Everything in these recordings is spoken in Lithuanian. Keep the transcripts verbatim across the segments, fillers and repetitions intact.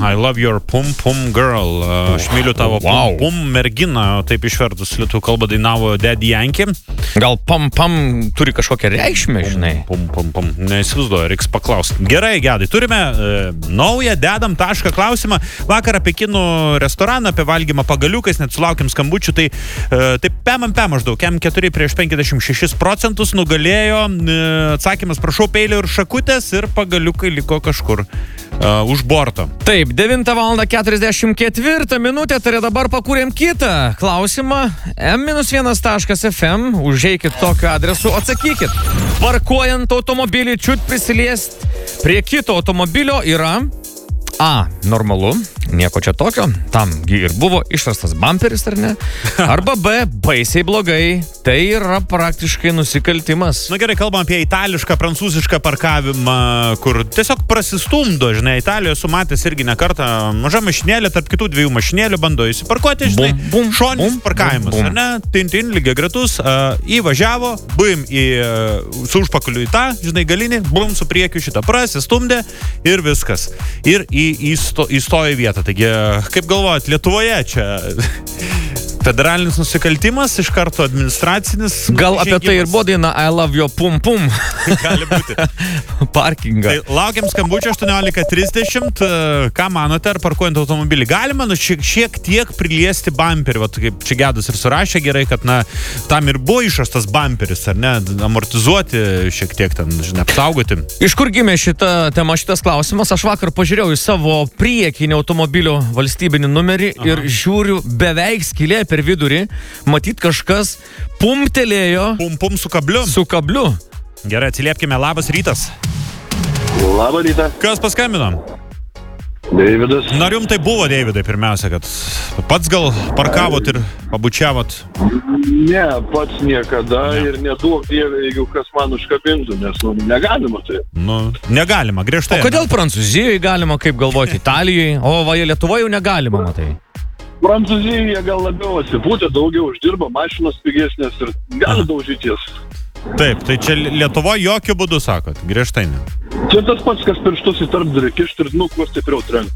I love your pum pum girl. Aš myliu tavo wow. pum pum merginą, taip išvertus lietuvių kalbą dainavo Daddy Yankee. Gal pam pam turi kažkokią reikšmę, žinai? Pum pum pum. Neįsivaizduoju, reiks paklausti. Gerai, Gedai, turime e, naują, dedam tašką klausimą. Vakar apie kinų restoraną, apie valgymą pagaliukais, net sulaukėm skambučių, tai e, taip pemam pem maždaug, kem keturi prieš penkiasdešimt šešis procentus nugalėjo. E, atsakymas, prašau, peilio ir šakutės ir pagaliukai liko kažkur uh, už borto. Taip, devintą valandą keturiasdešimt ketvirtą minutę, tai dabar pakūrėm kitą klausimą. em vienas taškas ef em, užeikit tokiu adresu, atsakykit. Parkuojant automobilį, čiut prisiliest prie kito automobilio yra A. Normalu, nieko čia tokio, tamgi ir buvo išrastas bamperis, ar ne? Arba B. Baisiai blogai, tai yra praktiškai nusikaltimas. Na gerai, kalbam apie itališką, prancūzišką parkavimą, kur tiesiog prasistumdo, žinai, Italijoje sumatęs irgi ne kartą maža mašinėlė, tarp kitų dviejų mašinėlių bando įsiparkuoti, žinai, bum, bum, šoninis bum, parkavimas, bum, bum. ar ne? Tintin, lygiai gretus, uh, įvažiavo, bum, į, uh, su užpakaliu į tą, žinai, galinį, bum, su priekiu šitą prasistumdė ir viskas. Ir į Įsto, įstojo į vietą. Taigi, kaip galvojat, Lietuvoje čia federalinis nusikaltimas, iš karto administracinis. Gal apie tai ir buvo daina I love your pum pum. Gali būti. Parkingą. Tai laukiam skambučio aštuoniolika trisdešimt. Ką manote, ar parkuojant automobilį galima nu, šiek, šiek tiek priliesti bamperį? Vat, kaip čia Gedas ir surašė gerai, kad na, tam ir buvo išrastas bamperis, ar ne? Amortizuoti, šiek tiek ten, žinai, apsaugoti. Iš kur gimė šita tema, šitas klausimas? Aš vakar pažiūrėjau į savo priekinį automobilio valstybinį numerį Aha. ir žiūriu beveik skylė per vidurį, matyt kažkas pumtelėjo. Pum pum su kabliu. Su kabliu. Gerai, atsiliepkime, labas rytas. Labą rytą. Kas paskambino? Deividas. Na, ar jums tai buvo, Deividai, pirmiausia, kad pats gal parkavot ir pabučiavot? Ne, pats niekada ne. Ir neduok dievė, jeigu kas man užkabintų, nes nu, negalima tai. Nu, negalima, griežtai. O kodėl Prancūzijoje galima, kaip galvoti, Italijoje, o va, Lietuvoje jau negalima, matai? Prancūzijoje gal labiau atsipūtė, daugiau uždirba, mašinos pigesnės ir gali daužyties. Taip, tai čia Lietuvoje jokių būdų, sakot, griežtai ne. Čia tas pats, kas pirštus į tarpdurį kišti ir nu, kuo stipriau trenkt.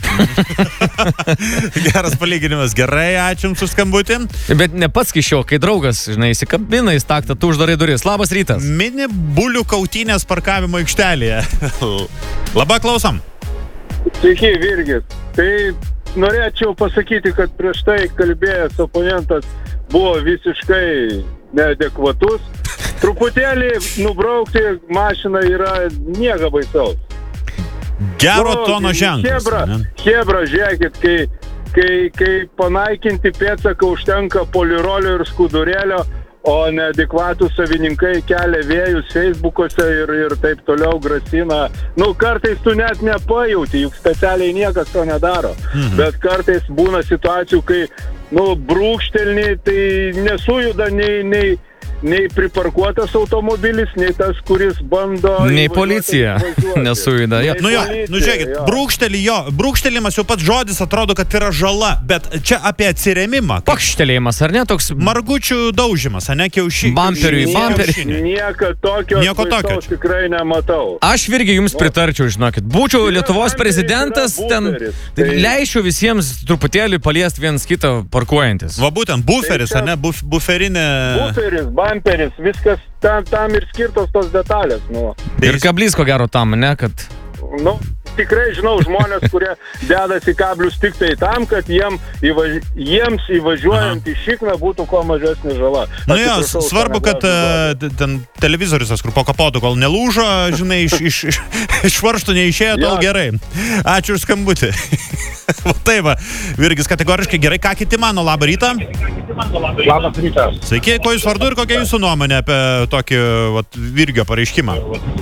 Geras palyginimas, gerai, ačiū jums už skambutį. Bet ne pats kišio, kai draugas, žinai, įsikabina į staktą, tu uždarai duris. Labas rytas. Mini bulių kautynės parkavimo aikštelėje. Labai klausom. Sveiki, Virgis. Tai norėčiau pasakyti, kad prieš tai kalbėjęs oponentas buvo visiškai neadekvatus. Truputėlį nubraukti mašiną yra niega baisaus. Gero nu, tono ženklas. Hebra, hebra, žiūrėkit, kai, kai, kai panaikinti pėdsaką užtenka polirolio ir skudurėlio, o neadekvatų savininkai kelia vėjus Facebook'ose ir, ir taip toliau grasina. Nu, kartais tu net nepajauti, juk specialiai niekas to nedaro. Mhm. Bet kartais būna situacijų, kai, nu, brūkštelni, tai nesujuda nei, nei, nei priparkuotas automobilis, nei tas, kuris bando... Nei policija nesujuda. Nu jo, nu žiūrėkit, brūkšteli jo, brūkštelimas jau pats žodis atrodo, kad yra žala, bet čia apie atsiremimą. Pakštelėjimas, ar ne toks? Margučių daužimas, ar ne kiaušiniai. Bamperiui, bamperiui. Nieko tokio, Nieko tokio tikrai nematau. Aš irgi jums pritarčiau, žinokit. Būčiau Lietuvos prezidentas, ten tai... leičiau visiems truputėlį paliesti vienas kitą parkuojantis. Va būtent, buferis, tai čia... ar ne, buf, buferinė... Buferis, bamperis, viskas tam, tam ir skirtos tos detalės. Nu. Ir kablys ko gero tam, ne, kad... Nu, tikrai žinau žmonės, kurie dedasi kablius tik tai tam, kad jiem įvaž... jiems įvažiuojant Aha. į šikną būtų kuo mažesnė žala. Nu jo, svarbu, kad uh, ten televizorius, kur po kapotu, kol nelūžo, žinai, iš, iš, iš, iš varžtų neišėjo, tol gerai. Ačiū už skambutį. Taip, va, Virgis kategoriškai gerai. Ką kiti mano? Labą rytą. Labas rytas. Sveiki, ko jūs vardu ir kokia jūsų nuomonė apie tokį vat, Virgio pareiškimą?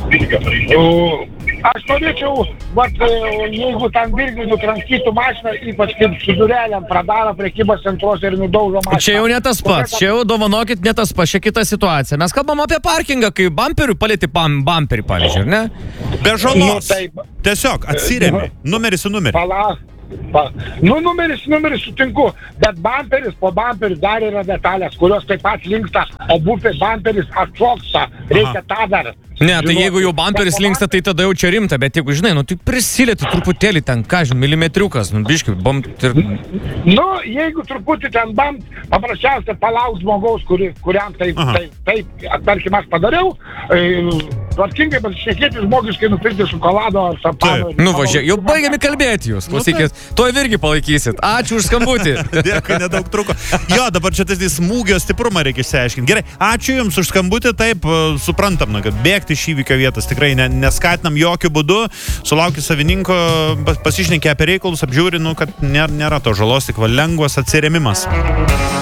Aš norėčiau, vat, jeigu tam Virgiui nutrankytų mašiną, ypač kaip su durelėm pradaro prekybos centruose ir nudaužo mašiną. Čia jau ne tas pats, čia jau dovanokit ne tas pats, čia kita situacija. Mes kalbam apie parkingą, kai bamperių palėti bam, bamperį, pavyzdžiui, ne? Be žalos. Nu, taip. Tiesiog atsiremi, numeris į numerį. Pala, Pa, nu, numeris, numeris sutinku, bet bamperis, po bamperis dar yra detalės, kurios taip pat linksta, o bufė bamperis atšoksta, reikia tą dar. Ne, tai jeigu jau bamperis linksta, tai tada jau čia rimta, bet jeigu, žinai, nu, tai prisilieti truputėlį ten, ką žinai, milimetriukas, nu, biškai, bam... Ir... Nu, jeigu truputį ten bam, paprasčiausiai palauk žmogaus, kuri, kuriam taip, taip, taip, tarkim, aš padariau, e, tvarkingai, bet šnekėti žmogiškai nupirkti šokolado ar šampano. Nu, važiuoju, jau baigiami kalbėti jūs, klausykit, to irgi palaikysit. Ačiū už skambutį. Dėkui, nedaug truko. Jo, dabar čia tas smūgio stiprumą reikia išsiaiškinti. Gerai, ačiū Jums už skambutį, taip, suprantam, na, kad bėgti iš įvykio vietos tikrai ne, neskatinam jokių būdų, sulaukti savininko, pasišnekė apie reikalus, apžiūri, nu, kad nėra, nėra to žalos, tik va lengvas atsirėmimas.